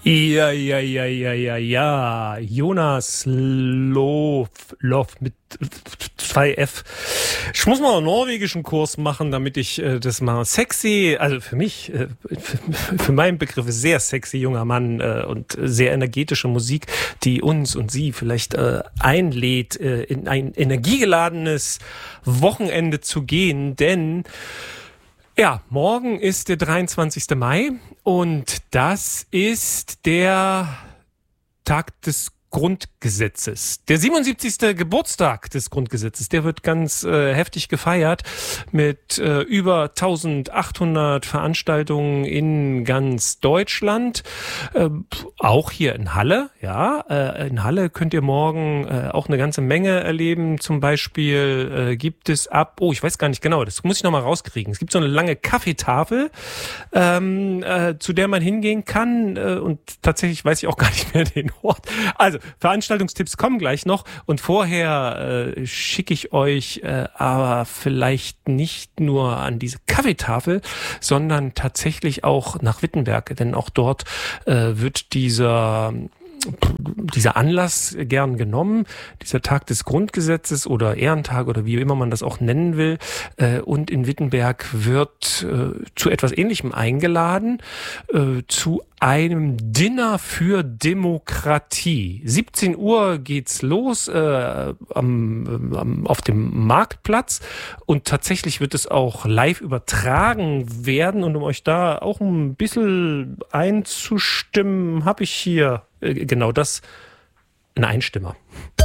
Ja. Jonas Lof mit 2F. Ich muss mal einen norwegischen Kurs machen, damit ich das mal sexy, also für mich, für meinen Begriff sehr sexy junger Mann und sehr energetische Musik, die uns und Sie vielleicht einlädt, in ein energiegeladenes Wochenende zu gehen, denn ja, morgen ist der 23. Mai und das ist der Tag des Grundgesetzes. Der 77. Geburtstag des Grundgesetzes, der wird ganz heftig gefeiert mit über 1800 Veranstaltungen in ganz Deutschland, auch hier in Halle. Ja, in Halle könnt ihr morgen auch eine ganze Menge erleben. Zum Beispiel gibt es ich weiß gar nicht genau, das muss ich nochmal rauskriegen. Es gibt so eine lange Kaffeetafel, zu der man hingehen kann und tatsächlich weiß ich auch gar nicht mehr den Ort. Also, Veranstaltungstipps kommen gleich noch und vorher schicke ich euch aber vielleicht nicht nur an diese Kaffeetafel, sondern tatsächlich auch nach Wittenberg, denn auch dort wird dieser Anlass gern genommen, dieser Tag des Grundgesetzes oder Ehrentag oder wie immer man das auch nennen will. Und in Wittenberg wird zu etwas Ähnlichem eingeladen, zu einem Dinner für Demokratie. 17 Uhr geht's los auf dem Marktplatz und tatsächlich wird es auch live übertragen werden. Und um euch da auch ein bisschen einzustimmen, habe ich hier genau das, ein Einstimmer.